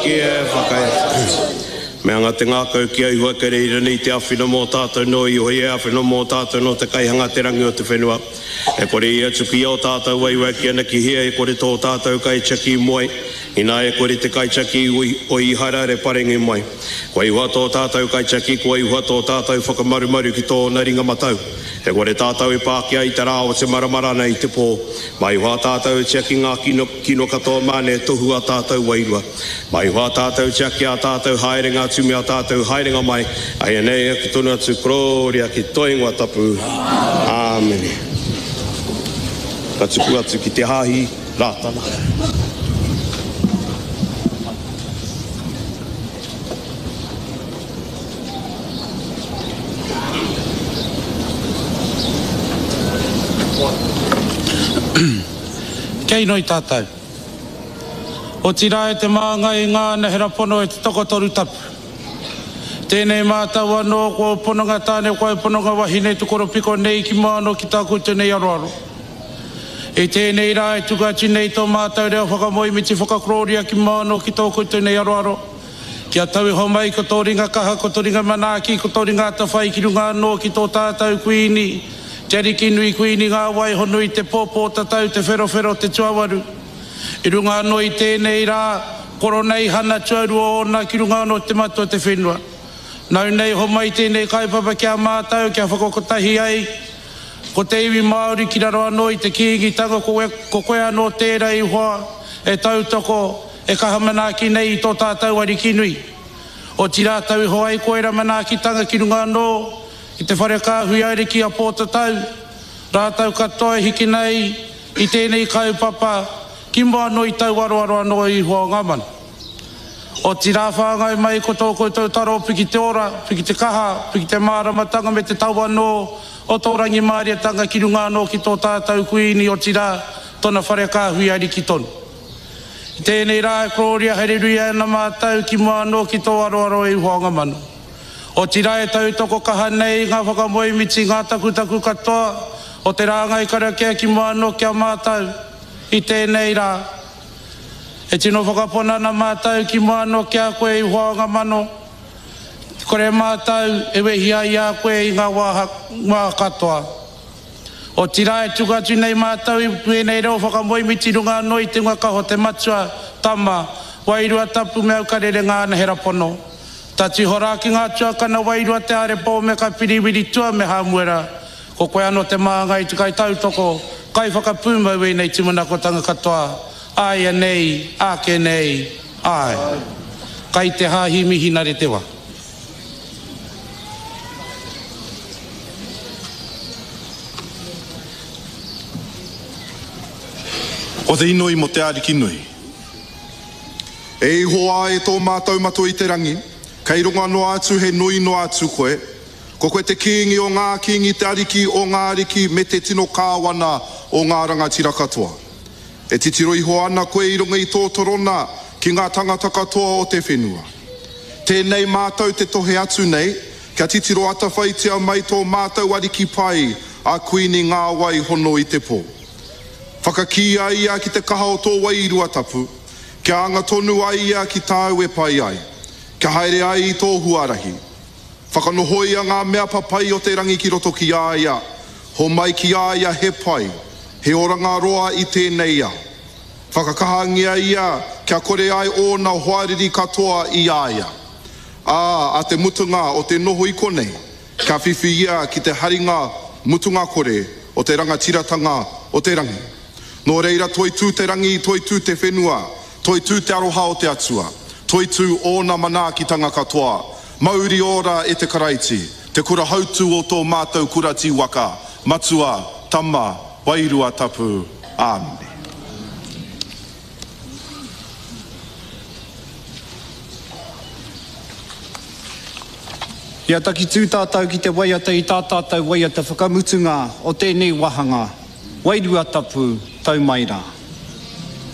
ke whakai. Me anga te ngākau ki ai hua kereira nei te awhina mō tātou no i hoi e awhina mō tātou no te kaihanga te rangi o te whenua. E kore i atu ki au tātou waiwa ki ana ki hea e kore tō tātou kai chaki moai. Ina e kore te kai chaki o i hara re parengi mai. Koi hua tō tātou kai chaki, koi hua tō tātou whakamarumaru ki tō naringa matau. E kore tātou e pākia i te rā o te maramarana i te pō. Mai hua tātou chaki ngā kino katoa mane tohu a tātou wairua. Mai hua tātou chaki a tātou haerenga tumi a tātou haerenga mai. Ai anei e ki tonu atu kororia ki toingwa tapu. Āmene. Ka tuku atu ki te hahi rātana. Kei noi tātou. O tira e te māngai ngā nehera pono e te tokotoru tapu. Tēnei mātau anō kua pononga tāne koe pononga wahine tukoro piko nei ki māno ki tā koutou nei aroaro. E tēnei rā e tukati nei tō mātau reo whakamoi miti whakakroria ki māno ki tō koutou nei aroaro. Kia tau ho mai ko tō ringa kaha, ko tō ringa manaki, ko tō ringa tawhai ki runga anō ki tō tātou kuini. Te ariki nui kuini ngā wai honu i te pōpō tatau te whero te tuawaru. I runga anō i tēnei rā, koronei hana tuaru o ona ki runga anō te matua te whenua. Nau nei ho mai tēnei kaipapa kia mātau, kia whakokotahi ai. Ko te iwi Māori ki raro anō i te kiingitanga ko koe anō tērā i hoa, e tautoko, e kaha manaki nei i tō tātou ariki nui. O tira tau i hoa i koe ra manaki tanga ki runga anō, i te whare kāhui aere ki a pōtatau, rātau katoa hiki nei, i tēnei kaupapa, ki mua no i tau aroaro anō i hoa ngamana. O tira whāngai mai ko tō koutou taro piki te ora, piki te kaha, piki te māramatanga me te tau anō, o tō rangi māriatanga ki runga anō ki tō tātou kuini o tira, tōna whare kāhui aere ki tonu. I tēnei rā e kororia hereruia na mātau ki mua anō ki tō aroaro i hoa ngamana. O tira e tau toko kaha nei ngā whakamoi miti ngā takutaku katoa o te rāngai karakia ki mua anō kia mātau i tēnei rā. E tino whakapona na mātau ki mua anō kia koe i hoa ngamano. Kore mātau e wehia i a koe i ngā katoa. O tira e tukatu nei mātau i pēnei reo whakamoi miti runga anō i te ngakaho te matua tama wairua tapu me au karere ngā nehera pono. Tati hora ki ngā tuakana wairua te are pō me ka piriwiri tua me hamuera. Ko koe anō te māngai tukai tautoko, kai whakapūma ue nei timunakotanga katoa. Ai anei, ake nei, ai. Kai te hāhi mihina re te wā. O te inoi mo te ariki nui. E hoa e tō mātau matua i te rangi. Kei runga no atu he nui no atu koe. Ko koe te kiingi o ngā kiingi te ariki o ngā ariki me te tino kāwana o ngā rangatira katoa. E titiro iho ana koe i runga i tō torona ki ngā tangata katoa o te whenua. Tēnei mātau te tohe atu nei, kia titiro atawhaitia mai tō mātau ariki pai a kuini ngā wai hono i te pō. Whakakia ia ki te kaha o tō wairua tapu, kia anga tonu ai ia ki tāu e pai ai. Kia haere ai i tō huarahi. Whakanohoia ngā mea papai o te rangi ki roto ki aia. Ho mai ki aia he pai. He oranga roa i tēnei a. Whakakahangia ia kia kore ai ōna hoariri katoa i aia. A te mutunga o te noho i konei. Kia whiwhi ia ki te haringa mutunga kore o te rangatiratanga o te rangi. Nō reira toi tū te rangi, toi tū te whenua, toi tū te aroha o te atua. Toi tū ōna manakitanga katoa, mauri ora e te karaiti, te kura hautu o tō mātou kurati waka, matua, tama, wairua tapu, āmene. Ia taki tū tātou ki te waiata i tā tātou waiata whakamutunga o tēnei wahanga, wairua tapu, tau mai rā.